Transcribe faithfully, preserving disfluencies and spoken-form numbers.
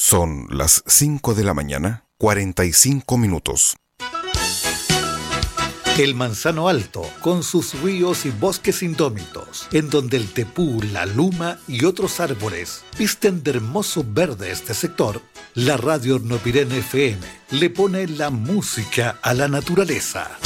Son las cinco de la mañana, cuarenta y cinco minutos. El Manzano Alto, con sus ríos y bosques indómitos, en donde el tepú, la luma y otros árboles visten de hermoso verde este sector, la radio Hornopirén F M le pone la música a la naturaleza.